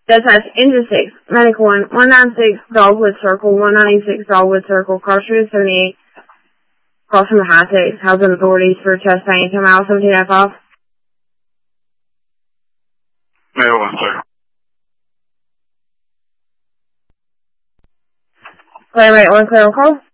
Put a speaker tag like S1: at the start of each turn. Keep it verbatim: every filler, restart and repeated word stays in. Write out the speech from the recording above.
S1: Dispatch, engine six, medic one, one ninety-six Dogwood Circle, one ninety-six Dogwood Circle, cross route seventy-eight, cross from the high six, housing authorities for chest pain, come out seventeen F off.
S2: Mail one, sir.
S1: Clear rate one, clear on call.